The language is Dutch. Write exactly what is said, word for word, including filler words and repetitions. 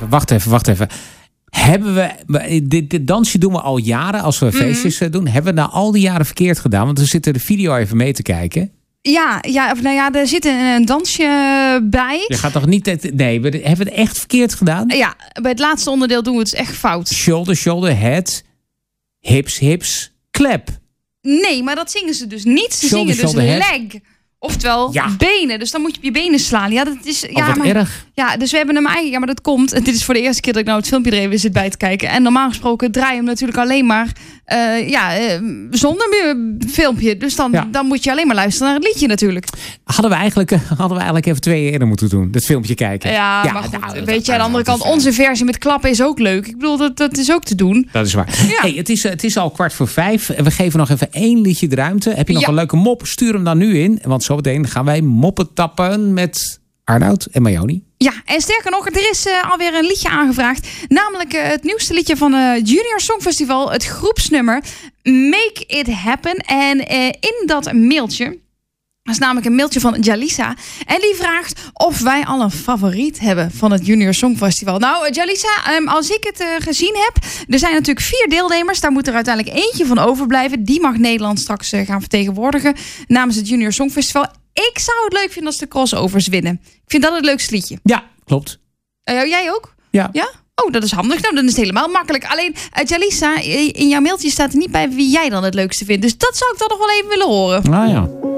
even, wacht even, wacht even. Hebben we, dit, dit dansje doen we al jaren als we feestjes mm-hmm. doen. Hebben we nou al die jaren verkeerd gedaan? Want we zitten de video even mee te kijken. Ja, ja, of nou ja, er zit een, een dansje bij. Je gaat toch niet... Nee, we hebben we het echt verkeerd gedaan? Ja, bij het laatste onderdeel doen we het echt fout. Shoulder, shoulder, head, hips, hips, clap. Nee, maar dat zingen ze dus niet. Ze shoulder, zingen dus shoulder, leg. Head. Oftewel ja. benen. Dus dan moet je op je benen slaan. Ja, dat is... Oh, ja, wat maar, erg. Ja, dus we hebben hem eigenlijk... Ja, maar dat komt... Dit is voor de eerste keer dat ik nou het filmpje er even zit bij te kijken. En normaal gesproken draai je hem natuurlijk alleen maar... Uh, ja, uh, zonder filmpje. Dus dan, ja. dan moet je alleen maar luisteren naar het liedje natuurlijk. Hadden we eigenlijk, hadden we eigenlijk even twee eerder moeten doen. Dat filmpje kijken. Ja, ja maar goed, nou, weet je, aan de andere kant... Onze versie met klappen is ook leuk. Ik bedoel, dat, dat is ook te doen. Dat is waar. Ja. Hey, het, is, het is al kwart voor vijf. We geven nog even één liedje de ruimte. Heb je nog ja. een leuke mop? Stuur hem dan nu in. Want zometeen gaan wij moppen tappen met Arnoud en Mayoni. Ja, en sterker nog, er is uh, alweer een liedje aangevraagd. Namelijk uh, het nieuwste liedje van het uh, Junior Songfestival. Het groepsnummer Make It Happen. En uh, in dat mailtje... Dat is namelijk een mailtje van Jalisa. En die vraagt of wij al een favoriet hebben van het Junior Songfestival. Nou, Jalisa, um, als ik het uh, gezien heb... Er zijn natuurlijk vier deelnemers. Daar moet er uiteindelijk eentje van overblijven. Die mag Nederland straks uh, gaan vertegenwoordigen namens het Junior Songfestival. Ik zou het leuk vinden als de crossovers winnen. Ik vind dat het leukste liedje. Ja, klopt. Uh, jij ook? Ja. Ja? Oh, dat is handig. Nou, dan is het helemaal makkelijk. Alleen, uh, Jalisa, in jouw mailtje staat er niet bij wie jij dan het leukste vindt. Dus dat zou ik dan nog wel even willen horen. Nou ja.